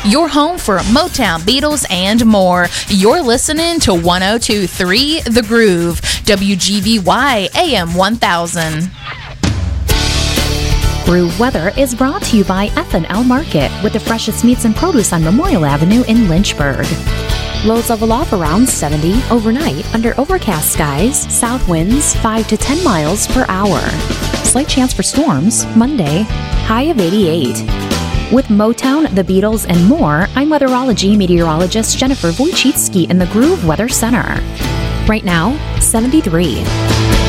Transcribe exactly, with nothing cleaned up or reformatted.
your home for Motown, Beatles, and more. You're listening to one oh two point three The Groove, W G V Y A M one thousand. Groove Weather is brought to you by F and L Market, with the freshest meats and produce on Memorial Avenue in Lynchburg. Lows level off around seventy overnight under overcast skies, south winds five to ten miles per hour. Slight chance for storms Monday, high of eighty-eight. With Motown, the Beatles, and more, I'm weatherology meteorologist Jennifer Wojcicki in the Groove Weather Center. Right now, seventy-three.